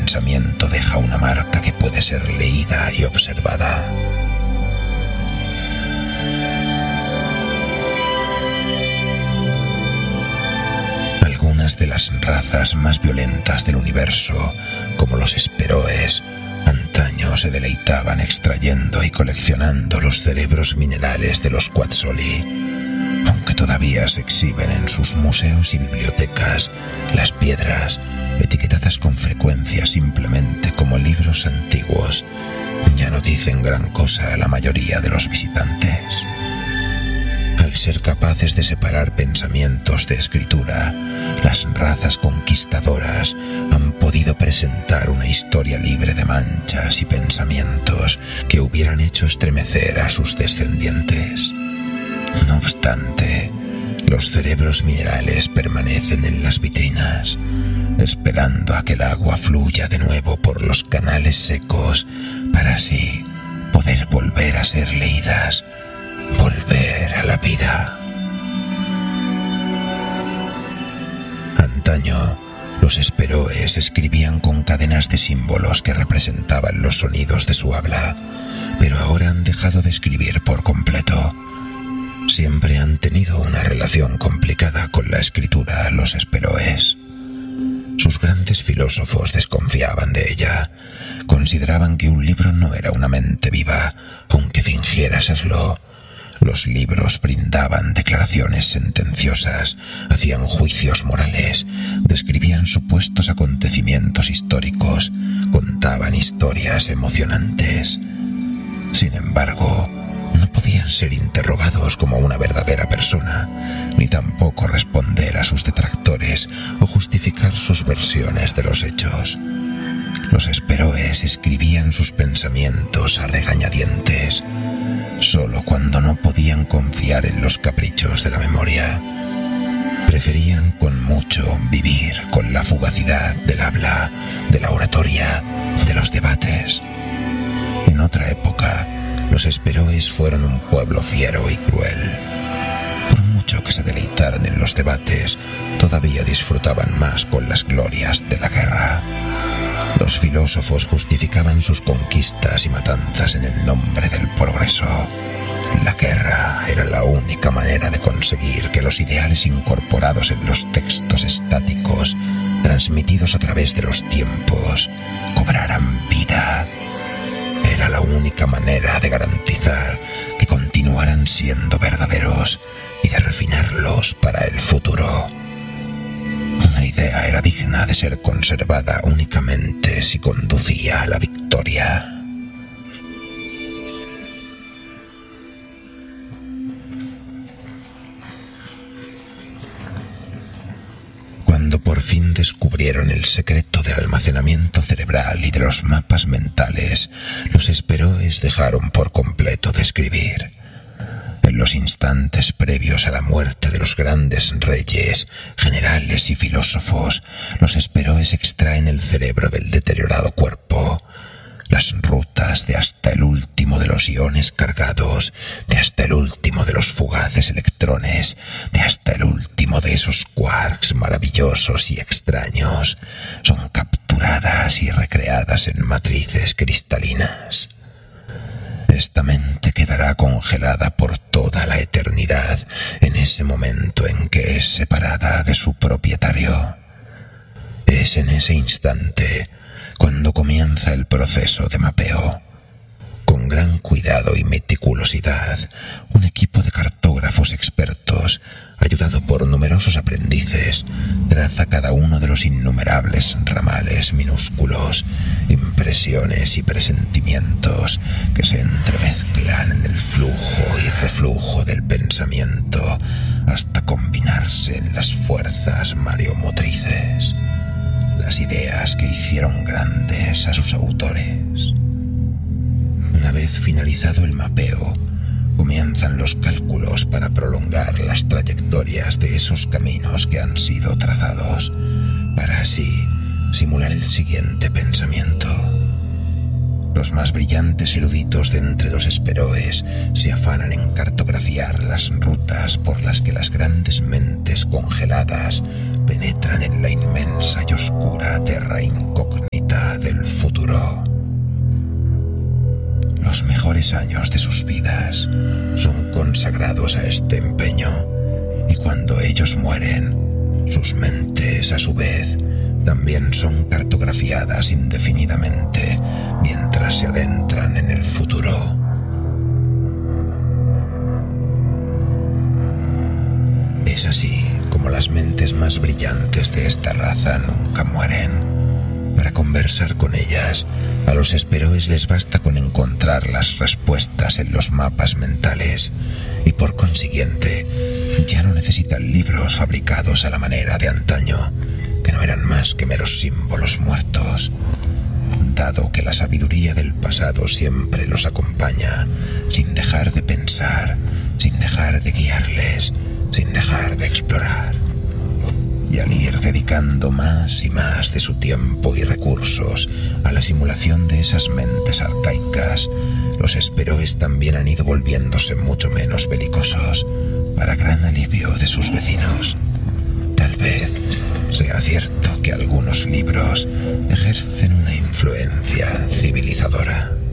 pensamiento deja una marca que puede ser leída y observada. Algunas de las razas más violentas del universo, como los Esperoes, antaño se deleitaban extrayendo y coleccionando los cerebros minerales de los Quatzoli. Aunque todavía se exhiben en sus museos y bibliotecas, las piedras, etiquetadas con frecuencia simplemente como libros antiguos, ya no dicen gran cosa a la mayoría de los visitantes. Al ser capaces de separar pensamientos de escritura, las razas conquistadoras han podido presentar una historia libre de manchas y pensamientos que hubieran hecho estremecer a sus descendientes. No obstante, los cerebros minerales permanecen en las vitrinas, esperando a que el agua fluya de nuevo por los canales secos para así poder volver a ser leídas, volver a la vida. Antaño, los Esperoes escribían con cadenas de símbolos que representaban los sonidos de su habla, pero ahora han dejado de escribir por completo. Siempre han tenido una relación complicada con la escritura los Esperoes. Sus grandes filósofos desconfiaban de ella. Consideraban que un libro no era una mente viva, aunque fingiera serlo. Los libros brindaban declaraciones sentenciosas, hacían juicios morales, describían supuestos acontecimientos históricos, contaban historias emocionantes. Sin embargo, no podían ser interrogados como una verdadera persona, ni tampoco responder a sus detractores o justificar sus versiones de los hechos. Los Esperoes escribían sus pensamientos a regañadientes, solo cuando no podían confiar en los caprichos de la memoria. Preferían con mucho vivir con la fugacidad del habla, de la oratoria, de los debates. En otra época, los Esperoes fueron un pueblo fiero y cruel. Por mucho que se deleitaran en los debates, todavía disfrutaban más con las glorias de la guerra. Los filósofos justificaban sus conquistas y matanzas en el nombre del progreso. La guerra era la única manera de conseguir que los ideales incorporados en los textos estáticos, transmitidos a través de los tiempos, cobraran vida. Era la única manera de garantizar que continuaran siendo verdaderos y de refinarlos para el futuro. Una idea era digna de ser conservada únicamente si conducía a la victoria. Cuando por fin descubrieron el secreto del almacenamiento cerebral y de los mapas mentales, los Esperoes dejaron por completo de escribir. En los instantes previos a la muerte de los grandes reyes, generales y filósofos, los Esperoes extraen el cerebro del deteriorado cuerpo. Las rutas de hasta el último de los iones cargados, de hasta el último de los fugaces electrones, de hasta el último de esos quarks maravillosos y extraños, son capturadas y recreadas en matrices cristalinas. Esta mente quedará congelada por toda la eternidad en ese momento en que es separada de su propietario. Es en ese instante cuando comienza el proceso de mapeo. Con gran cuidado y meticulosidad, un equipo de cartógrafos expertos, ayudado por numerosos aprendices, traza cada uno de los innumerables ramales minúsculos, impresiones y presentimientos que se entremezclan en el flujo y reflujo del pensamiento hasta combinarse en las fuerzas mareomotrices, las ideas que hicieron grandes a sus autores. Una vez finalizado el mapeo, comienzan los cálculos para prolongar las trayectorias de esos caminos que han sido trazados, para así simular el siguiente pensamiento. Los más brillantes eruditos de entre los Esperoes se afanan en cartografiar las rutas por las que las grandes mentes congeladas penetran en la inmensa y oscura terra incógnita de mejores años de sus vidas son consagrados a este empeño, y cuando ellos mueren, sus mentes, a su vez, también son cartografiadas indefinidamente mientras se adentran en el futuro. Es así como las mentes más brillantes de esta raza nunca mueren. Para conversar con ellas, a los esperoes les basta con encontrar las respuestas en los mapas mentales y por consiguiente ya no necesitan libros fabricados a la manera de antaño, que no eran más que meros símbolos muertos. Dado que la sabiduría del pasado siempre los acompaña, sin dejar de pensar, sin dejar de guiarles, sin dejar de explorar. Y al ir dedicando más y más de su tiempo y recursos a la simulación de esas mentes arcaicas, los esperoes también han ido volviéndose mucho menos belicosos, para gran alivio de sus vecinos. Tal vez sea cierto que algunos libros ejercen una influencia civilizadora.